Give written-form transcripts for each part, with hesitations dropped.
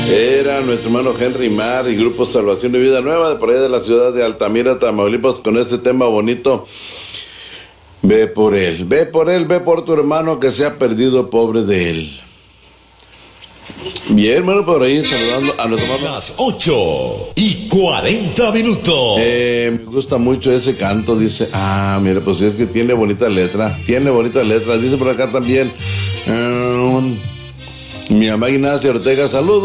Era nuestro hermano Henry Mar y Grupo Salvación de Vida Nueva, de por allá de la ciudad de Altamira, Tamaulipas, con este tema bonito. Ve por él, ve por tu hermano que se ha perdido, pobre de él. Bien, bueno, por ahí saludando a nuestro hermano. Las 8:40. Me gusta mucho ese canto, dice. Mira, pues es que tiene bonita letra. Dice por acá también. Mi mamá Ignacia Ortega,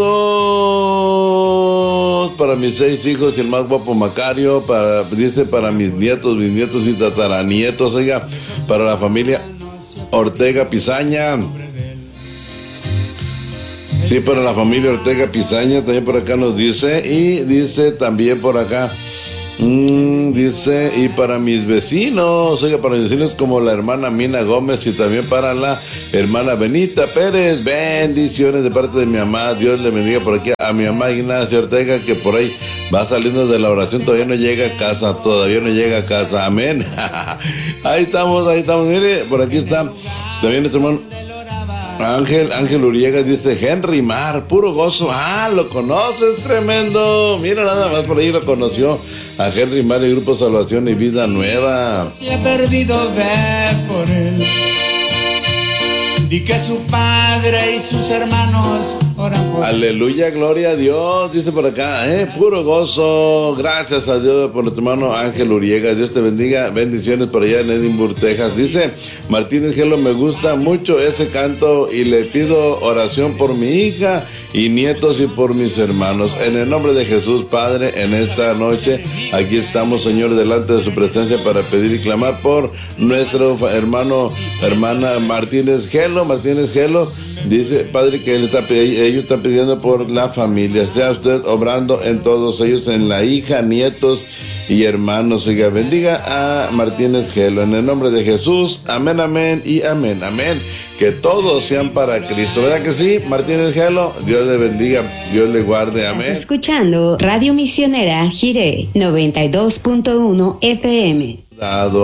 saludos para mis 6 hijos y el más guapo Macario, dice para mis nietos, bisnietos y tataranietos, oiga, para la familia Ortega Pizaña. Sí, para la familia Ortega Pizaña, también por acá nos dice, y dice también por acá, dice, y para mis vecinos, oiga, para mis vecinos como la hermana Mina Gómez y también para la hermana Benita Pérez, bendiciones de parte de mi mamá, Dios le bendiga por aquí a mi mamá Ignacia Ortega, que por ahí va saliendo de la oración, todavía no llega a casa, amén. Ahí estamos, mire, por aquí está también nuestro hermano Ángel Uriega, dice Henry Mar, puro gozo. Lo conoces, tremendo. Mira, nada más por ahí lo conoció a Henry Mar y Grupo Salvación y Vida Nueva. Se ha perdido, ve por él. Y que su padre y sus hermanos oran por él. Aleluya, gloria a Dios, dice por acá, puro gozo. Gracias a Dios por nuestro hermano Ángel Uriega. Dios te bendiga, bendiciones por allá en Edinburgh, Texas. Dice Martínez Gelo, me gusta mucho ese canto y le pido oración por mi hija y nietos y por mis hermanos. En el nombre de Jesús, Padre, en esta noche, aquí estamos, Señor, delante de su presencia para pedir y clamar por nuestro hermana Martínez Gelo. Dice, Padre, que ellos están pidiendo por la familia. Sea usted obrando en todos ellos, en la hija, nietos y hermanos. Siga, bendiga a Martínez Gelo. En el nombre de Jesús, amén, amén y amén, amén. Que todos sean para Cristo. ¿Verdad que sí, Martínez Gelo? Dios le bendiga, Dios le guarde, amén. Estás escuchando Radio Misionera Jiré 92.1 FM.